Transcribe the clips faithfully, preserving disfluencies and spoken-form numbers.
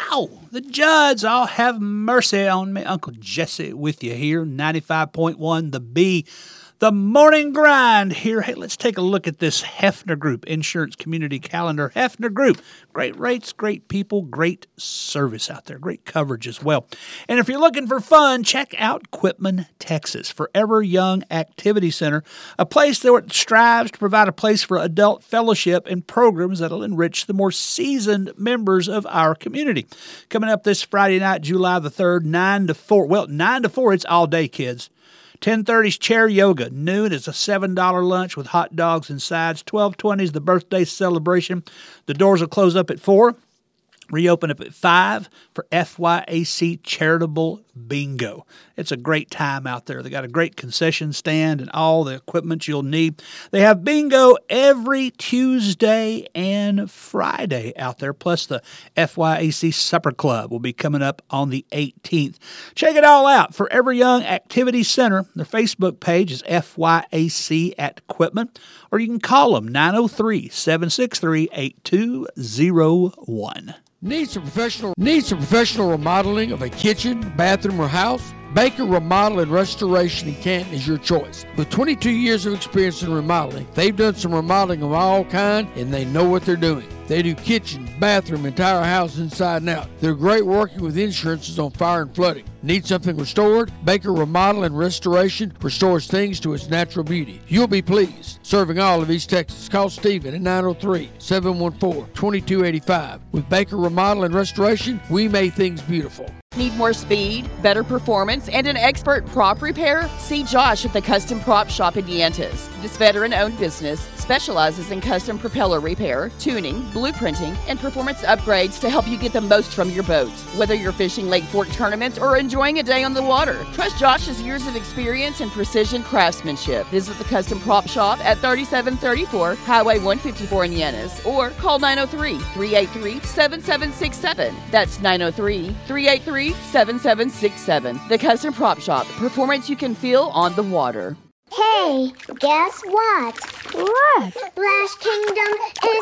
Ow! The Judds, all have mercy on me. Uncle Jesse with you here, ninety-five point one The B. The Morning Grind here. Hey, let's take a look at this Hefner Group Insurance Community Calendar. Hefner Group, great rates, great people, great service out there, great coverage as well. And if you're looking for fun, check out Quitman, Texas, Forever Young Activity Center, a place that strives to provide a place for adult fellowship and programs that'll enrich the more seasoned members of our community. Coming up this Friday night, July the third, nine to four. Well, nine to four, it's all day, kids. ten thirty is chair yoga. Noon is a seven dollar lunch with hot dogs and sides. twelve twenty is the birthday celebration. The doors will close up at four. Reopen up at five for F Y A C Charitable Bingo. It's a great time out there. They got a great concession stand and all the equipment you'll need. They have bingo every Tuesday and Friday out there. Plus the F Y A C Supper Club will be coming up on the eighteenth. Check it all out. Forever Young Activity Center. Their Facebook page is F Y A C at Quitman. Or you can call them nine oh three, seven six three, eight two oh one. Need some professional need some professional remodeling of a kitchen, bathroom, or house? Baker Remodel and Restoration in Canton is your choice. With twenty-two years of experience in remodeling, they've done some remodeling of all kind, and they know what they're doing. They do kitchen, bathroom, entire house inside and out. They're great working with insurances on fire and flooding. Need something restored? Baker Remodel and Restoration restores things to its natural beauty. You'll be pleased. Serving all of East Texas. Call Stephen at nine oh three, seven one four, two two eight five. With Baker Remodel and Restoration, we make things beautiful. Need more speed, better performance, and an expert prop repair? See Josh at the Custom Prop Shop in Yantas. This veteran-owned business specializes in custom propeller repair, tuning, blueprinting, and performance upgrades to help you get the most from your boat. Whether you're fishing Lake Fork tournaments or enjoying a day on the water, trust Josh's years of experience and precision craftsmanship. Visit the Custom Prop Shop at thirty-seven thirty-four Highway one fifty-four in Yantas or call nine oh three, three eight three, seven seven six seven. That's nine oh three, three eight three, seven seven six seven. The Custom Prop Shop. Performance you can feel on the water. Hey, guess what? What? Splash Kingdom is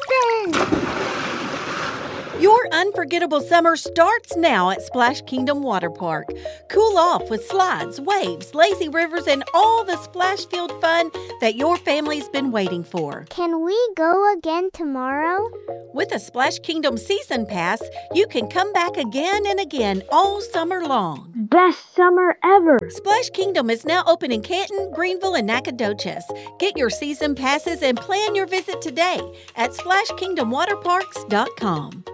open! Your unforgettable summer starts now at Splash Kingdom Water Park. Cool off with slides, waves, lazy rivers, and all the splash-filled fun that your family's been waiting for. Can we go again tomorrow? With a Splash Kingdom Season Pass, you can come back again and again all summer long. Best summer ever! Splash Kingdom is now open in Canton, Greenville, and Nacogdoches. Get your season passes and plan your visit today at splash kingdom water parks dot com.